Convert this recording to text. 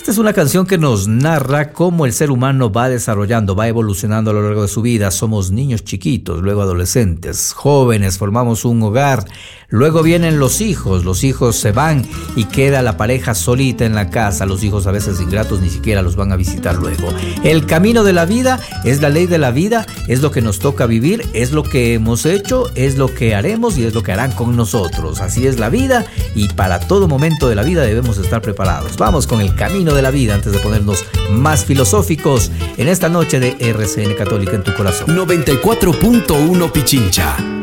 Esta es una canción que nos narra cómo el ser humano va desarrollando, va evolucionando a lo largo de su vida. Somos niños chiquitos, luego adolescentes, jóvenes, formamos un hogar, luego vienen los hijos se van y queda la pareja solita en la casa. Los hijos a veces ingratos ni siquiera los van a visitar luego. El camino de la vida es la ley de la vida, es lo que nos toca vivir, es lo que hemos hecho, es lo que haremos y es lo que harán con nosotros. Así es la vida y para todo momento de la vida debemos estar preparados. Vamos con el camino de la vida antes de ponernos más filosóficos en esta noche de RCN Católica en tu corazón. 94.1 Pichincha.